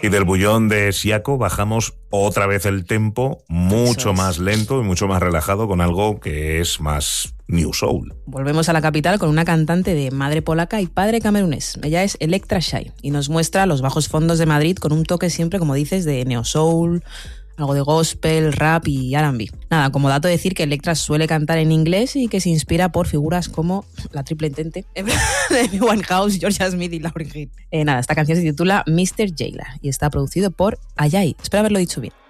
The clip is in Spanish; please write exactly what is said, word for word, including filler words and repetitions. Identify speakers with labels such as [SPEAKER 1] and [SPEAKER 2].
[SPEAKER 1] Y del bullón de Siako bajamos otra vez el tempo, mucho
[SPEAKER 2] es.
[SPEAKER 1] más lento y mucho más relajado, con algo que es más New Soul.
[SPEAKER 2] Volvemos a la capital con una cantante de madre polaca y padre camerunés. Ella es Electra Shy y nos muestra los bajos fondos de Madrid con un toque siempre, como dices, de neo soul, algo de gospel, rap y R and B. Nada, como dato decir que Electra suele cantar en inglés y que se inspira por figuras como la triple entente de Amy Winehouse, Georgia Smith y Lauryn Hill. Eh, nada, esta canción se titula mister Jailer y está producido por Ayai. Espero haberlo dicho bien.